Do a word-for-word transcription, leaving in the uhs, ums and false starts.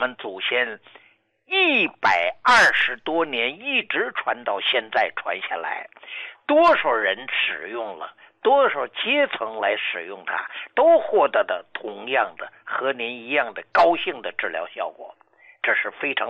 们祖先一百二十多年一直传到现在传下来，多少人使用了，多少阶层来使用它，都获得的同样的和您一样的高兴的治疗效果，这是非常